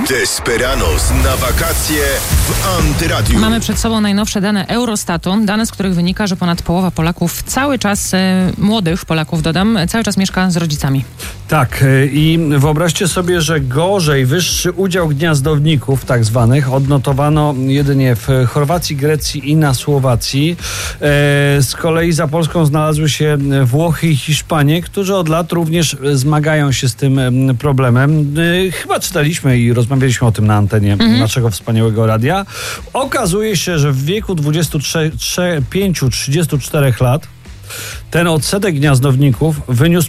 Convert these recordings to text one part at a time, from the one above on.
Desperados na wakacje w Antyradiu. Mamy przed sobą najnowsze dane Eurostatu, dane, z których wynika, że ponad połowa Polaków cały czas, młodych Polaków dodam, cały czas mieszka z rodzicami. Tak, i wyobraźcie sobie, że wyższy udział gniazdowników tak zwanych odnotowano jedynie w Chorwacji, Grecji i na Słowacji. Z kolei za Polską znalazły się Włochy i Hiszpanie, którzy od lat również zmagają się z tym problemem. Chyba czytaliśmy i rozmawialiśmy o tym na antenie naszego wspaniałego radia. Okazuje się, że w wieku 25-34 lat ten odsetek gniazdowników wyniósł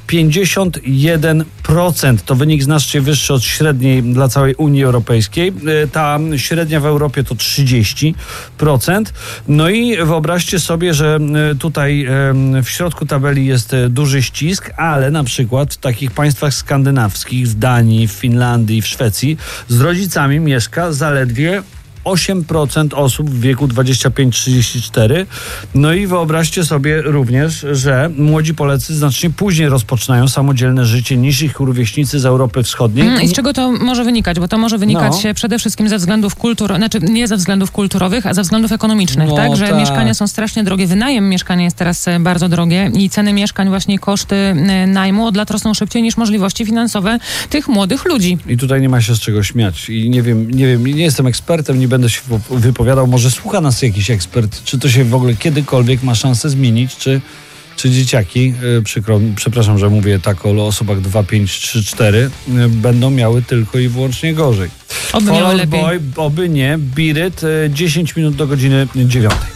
51%. To wynik znacznie wyższy od średniej dla całej Unii Europejskiej. Ta średnia w Europie to 30%. No i wyobraźcie sobie, że tutaj w środku tabeli jest duży ścisk, ale na przykład w takich państwach skandynawskich, w Danii, w Finlandii, w Szwecji z rodzicami mieszka zaledwie 8% osób w wieku 25-34. No i wyobraźcie sobie również, że młodzi Polacy znacznie później rozpoczynają samodzielne życie niż ich rówieśnicy z Europy Wschodniej. I z czego to może wynikać? Bo to może wynikać przede wszystkim ze względów nie ze względów kulturowych, a ze względów ekonomicznych, tak? Że mieszkania są strasznie drogie, wynajem mieszkania jest teraz bardzo drogie i ceny mieszkań, właśnie koszty najmu od lat rosną szybciej niż możliwości finansowe tych młodych ludzi. I tutaj nie ma się z czego śmiać. I nie wiem, nie jestem ekspertem, nie będę się wypowiadał, może słucha nas jakiś ekspert, czy to się w ogóle kiedykolwiek ma szansę zmienić, czy dzieciaki, przepraszam, że mówię tak o osobach 2, 5, 3, 4, będą miały tylko i wyłącznie gorzej. Oby miały lepiej. Oby nie. Beat It, 10 minut do godziny 9.